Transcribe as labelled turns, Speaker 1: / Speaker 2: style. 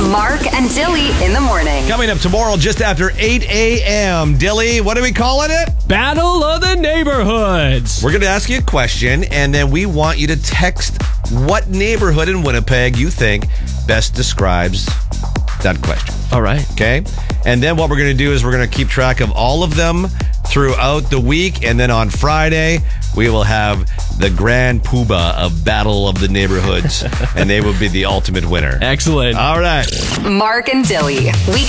Speaker 1: Mark and Dilly in the morning.
Speaker 2: Coming up tomorrow just after 8 a.m. Dilly, what are we calling it?
Speaker 3: Battle of the Neighborhoods.
Speaker 2: We're going to ask you a question, and then we want you to text what neighborhood in Winnipeg you think best describes that question.
Speaker 3: All right.
Speaker 2: Okay? And then what we're going to do is we're going to keep track of all of them throughout the week, and then on Friday, we will have the grand poobah of Battle of the Neighborhoods, and they will be the ultimate winner.
Speaker 3: Excellent.
Speaker 2: All right.
Speaker 1: Mark and Dilly.